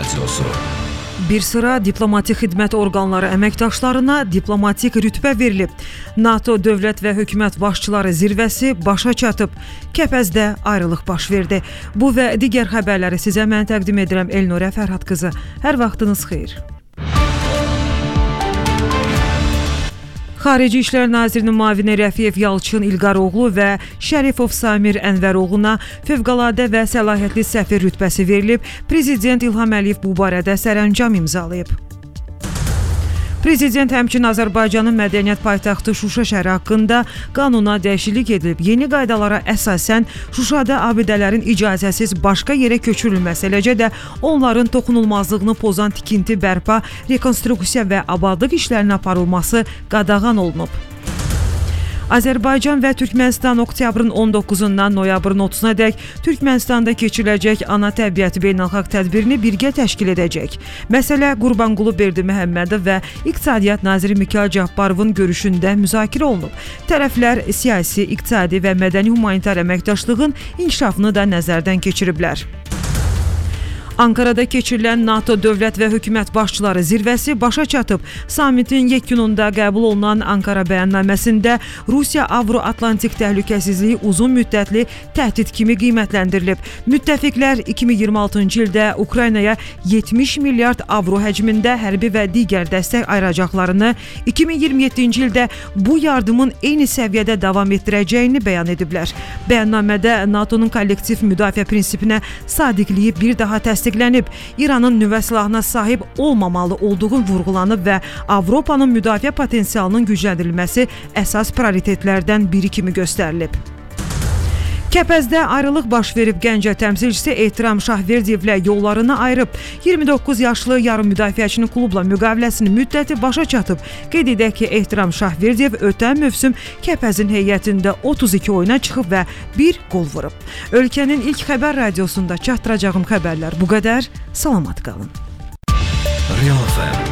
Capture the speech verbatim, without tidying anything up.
Radiosu. Bir sıra diplomatik xidmət orqanları əməkdaşlarına diplomatik rütbə verilib. NATO dövlət və hökumət başçıları zirvəsi başa çatıb. Kəpəzdə ayrılıq baş verdi. Bu və digər xəbərləri sizə mən təqdim edirəm Elnurə Fərhad qızı. Hər vaxtınız xeyir. Xarici İşlər Nazirinin müavini Rəfiyev Yalçın İlqaroğlu və Şərifov Samir Ənvəroğluna fövqəladə və səlahiyyətli səfir rütbəsi verilib. Prezident İlham Əliyev bu barədə sərəncam imzalayıb. Prezident həmçinin Azərbaycanın mədəniyyət paytaxtı Şuşa şəhəri haqqında qanuna dəyişiklik edilib. Yeni qaydalara əsasən Şuşada abidələrin icazəsiz başqa yerə köçürülməsi, eləcə də onların toxunulmazlığını pozan tikinti, bərpa, rekonstruksiya və abadlıq işlərinin aparılması qadağan olunub. Azərbaycan və Türkmənistan oktyabrın on doqquzundan noyabrın otuzuna-dək Türkmənistanda keçiriləcək ana təbiəti beynəlxalq tədbirini birgə təşkil edəcək. Məsələ Qurbanqulu Berdiməhəmmədov və İqtisadiyyat naziri Mikayıl Cabbarovun görüşündə müzakirə olunub. Tərəflər siyasi, iqtisadi və mədəni humanitar əməkdaşlığın inkişafını da nəzərdən keçiriblər. Ankarada keçirilən NATO dövlət və hökumət başçıları zirvəsi başa çatıb. Samitin yekununda qəbul olunan Ankara bəyannaməsində Rusiya Avro-Atlantik təhlükəsizliyi uzun müddətli təhdid kimi qiymətləndirilib. Müttəfiqlər iki min iyirmi altıncı ildə Ukraynaya yetmiş milyard avro həcmində hərbi və digər dəstək ayıracaqlarını, iki min iyirmi yeddinci ildə bu yardımın eyni səviyyədə davam etdirəcəyini bəyan ediblər. Bəyannamədə NATO'nun kollektiv müdafiə prinsipinə sadiqliyi bir daha təsdiqlənib. İranın nüvə silahına sahib olmamalı olduğu vurğulanıb və Avropanın müdafiə potensialının gücləndirilməsi əsas prioritetlərdən biri kimi göstərilib. Kəpəzdə ayrılıq baş verib. Gəncə təmsilçisi Ehtiram Şahverdiyevlə yollarını ayırıb. iyirmi doqquz yaşlı yarım müdafiəçinin klubla müqaviləsinin müddəti başa çatıb. Qeyd edək ki, Ehtiram Şahverdiyev ötən mövsüm Kəpəzin heyətində otuz iki oyuna çıxıb və bir qol vurub. Ölkənin ilk xəbər radiosunda çatdıracağım xəbərlər bu qədər. Salamat qalın. Real F M